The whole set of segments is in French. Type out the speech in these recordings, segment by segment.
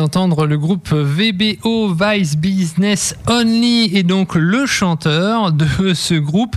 d'entendre le groupe VBO, Vice Business Only, et donc le chanteur de ce groupe,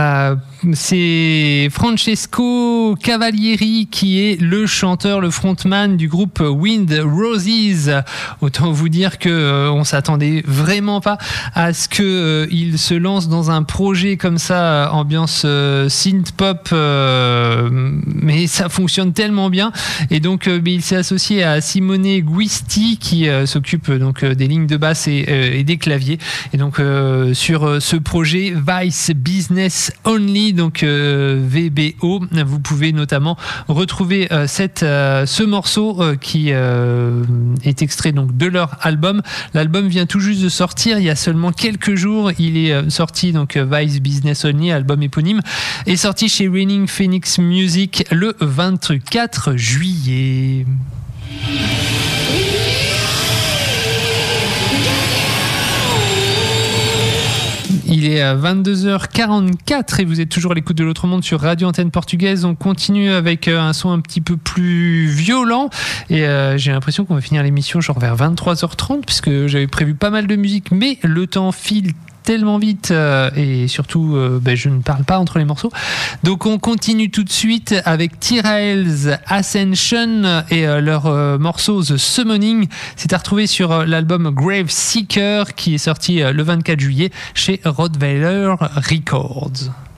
c'est Francesco Cavalieri qui est le chanteur, le frontman du groupe Wind Roses. Autant vous dire que on s'attendait vraiment pas à ce que il se lance dans un projet comme ça, ambiance synth pop, mais ça fonctionne tellement bien. Et donc il s'est associé à Simone Guisti qui s'occupe donc des lignes de basse et des claviers. Et donc sur ce projet Vice Business Only, donc VBO, vous pouvez notamment retrouver ce morceau qui est extrait donc de leur album. L'album vient tout juste de sortir il y a seulement quelques jours. Il est sorti donc Vice Business Only, album éponyme, est sorti chez Raining Phoenix Music le 24 juillet. Il est à 22h44 et vous êtes toujours à l'écoute de l'Autre Monde sur Radio Antenne Portugaise. On continue avec un son un petit peu plus violent et j'ai l'impression qu'on va finir l'émission genre vers 23h30 puisque j'avais prévu pas mal de musique, mais le temps file tellement vite et surtout je ne parle pas entre les morceaux. Donc on continue tout de suite avec Tyrael's Ascension et leur morceau The Summoning. C'est à retrouver sur l'album Grave Seeker qui est sorti le 24 juillet chez Rottweiler Records.